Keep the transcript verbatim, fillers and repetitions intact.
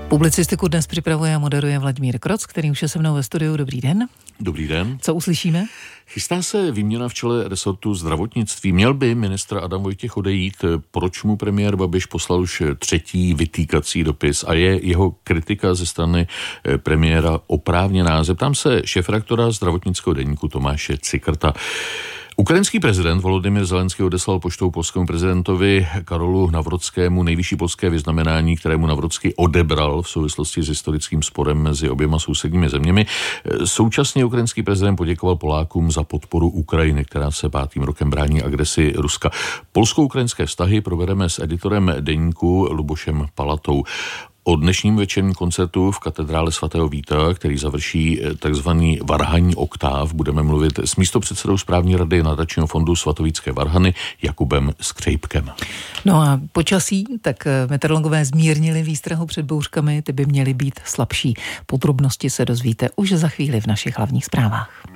Publicistiku dnes připravuje a moderuje Vladimír Kroc, který už je se mnou ve studiu. Dobrý den. Dobrý den. Co uslyšíme? Chystá se výměna v čele resortu zdravotnictví. Měl by ministr Adam Vojtěch odejít, proč mu premiér Babiš poslal už třetí vytýkací dopis a je jeho kritika ze strany premiéra oprávněná? Zeptám se šéfredaktora zdravotnického deníku Tomáše Cikrta. Ukrajinský prezident Volodymyr Zelenský odeslal poštou polskému prezidentovi Karolu Nawrockému nejvyšší polské vyznamenání, kterému Nawrocký odebral v souvislosti s historickým sporem mezi oběma sousedními zeměmi. Současně ukrajinský prezident poděkoval Polákům za podporu Ukrajiny, která se pátým rokem brání agresi Ruska. Polsko-ukrajinské vztahy provedeme s editorem deníku Lubošem Palatou. O dnešním večerním koncertu v katedrále svatého Víta, který završí takzvaný Varhanní oktáv, budeme mluvit s místopředsedou správní rady nadačního fondu Svatovítské varhany Jakubem Skřejpkem. No a počasí, tak meteorologové zmírnili výstrahu před bouřkami, ty by měly být slabší. Podrobnosti se dozvíte už za chvíli v našich hlavních zprávách.